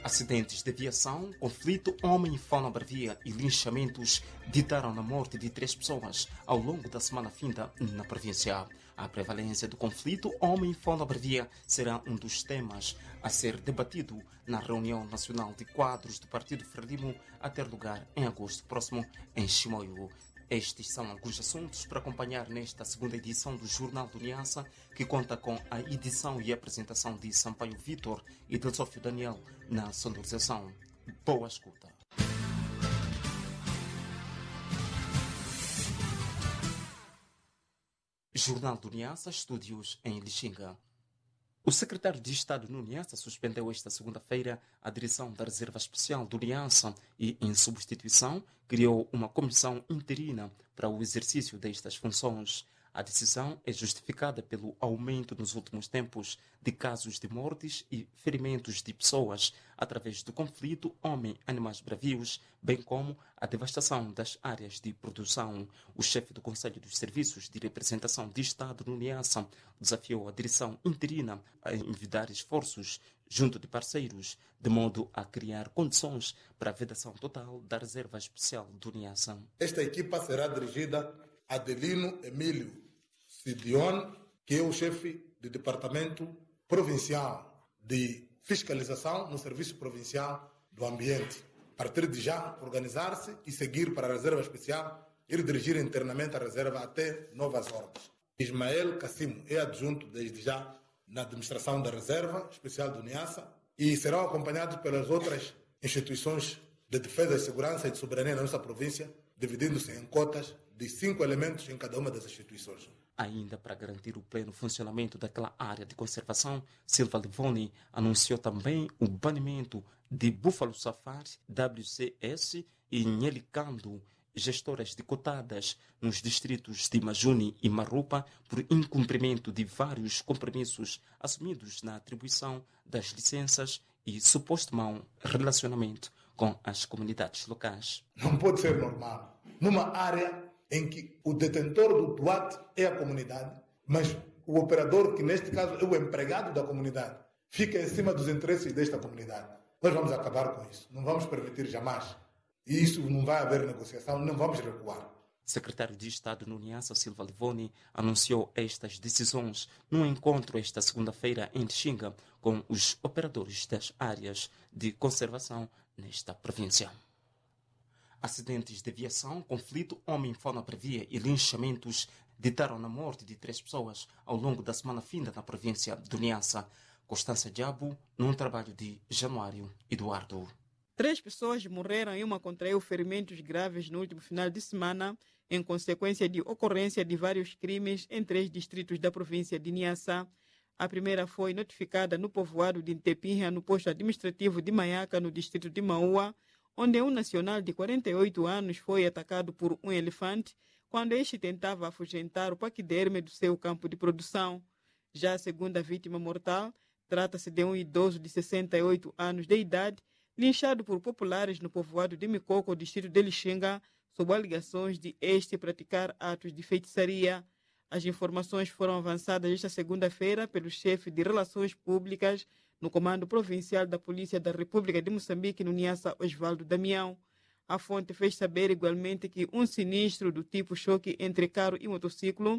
Acidentes de aviação, conflito homem e fauna bravia e linchamentos ditaram a morte de 3 pessoas ao longo da semana finda na província. A prevalência do conflito homem e fauna bravia será um dos temas a ser debatido na reunião nacional de quadros do Partido Frelimo a ter lugar em agosto próximo em Chimoio. Estes são alguns assuntos para acompanhar nesta segunda edição do Jornal do Niassa, que conta com a edição e apresentação de Sampaio Vitor e de Sófio Daniel na sonorização. Boa escuta. Jornal do Niassa, estúdios em Lixinga. O secretário de Estado no Niassa suspendeu esta segunda-feira a direção da Reserva Especial do Niassa e, em substituição, criou uma comissão interina para o exercício destas funções. A decisão é justificada pelo aumento nos últimos tempos de casos de mortes e ferimentos de pessoas através do conflito homem-animais bravios, bem como a devastação das áreas de produção. O chefe do Conselho dos Serviços de Representação de Estado no Niassa desafiou a direção interina a envidar esforços junto de parceiros, de modo a criar condições para a vedação total da Reserva Especial do Niassa. Esta equipa será dirigida Adelino Emílio Sidione, que é o chefe do Departamento Provincial de Fiscalização no Serviço Provincial do Ambiente. A partir de já, organizar-se e seguir para a Reserva Especial, ir dirigir internamente a Reserva até novas ordens. Ismael Cassimo é adjunto desde já na administração da Reserva Especial do Niassa e serão acompanhados pelas outras instituições de defesa e segurança e de soberania na nossa província, dividindo-se em cotas de 5 elementos em cada uma das instituições. Ainda para garantir o pleno funcionamento daquela área de conservação, Silva Livoni anunciou também o banimento de Búfalo Safari, WCS e Nhelicando, gestoras de cotadas nos distritos de Majuni e Marupa, por incumprimento de vários compromissos assumidos na atribuição das licenças e suposto mau relacionamento com as comunidades locais. Não pode ser normal. Numa área em que o detentor do TUAT é a comunidade, mas o operador, que neste caso é o empregado da comunidade, fica em cima dos interesses desta comunidade. Nós vamos acabar com isso. Não vamos permitir jamais. E isso não vai haver negociação, não vamos recuar. Secretário de Estado no Niassa, Silva Livoni, anunciou estas decisões num encontro esta segunda-feira em Lixinga com os operadores das áreas de conservação nesta província. Acidentes de aviação, conflito homem-fauna bravia e linchamentos ditaram a morte de 3 pessoas ao longo da semana finda na província do Niassa. Constância Diabo, num trabalho de Januário Eduardo. 3 pessoas morreram e uma contraiu ferimentos graves no último final de semana, em consequência de ocorrência de vários crimes em 3 distritos da província de Niassa. A primeira foi notificada no povoado de Ntepinha, no posto administrativo de Maiaca, no distrito de Maua, onde um nacional de 48 anos foi atacado por um elefante quando este tentava afugentar o paquiderme do seu campo de produção. Já a segunda vítima mortal trata-se de um idoso de 68 anos de idade, linchado por populares no povoado de Micoco, distrito de Lixinga, sob alegações de este praticar atos de feitiçaria. As informações foram avançadas esta segunda-feira pelo chefe de Relações Públicas no Comando Provincial da Polícia da República de Moçambique, no Niassa, Osvaldo Damião. A fonte fez saber igualmente que um sinistro do tipo choque entre carro e motociclo